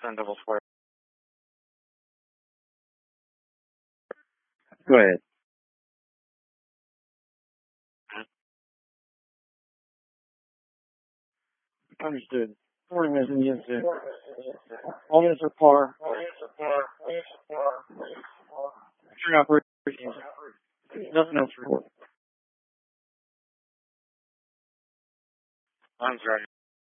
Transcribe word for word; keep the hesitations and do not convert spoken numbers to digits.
ten double four. Go ahead. Understood. Morning, Mister Yes, all units are par. Turn operations. Nothing else to report. I'm sorry.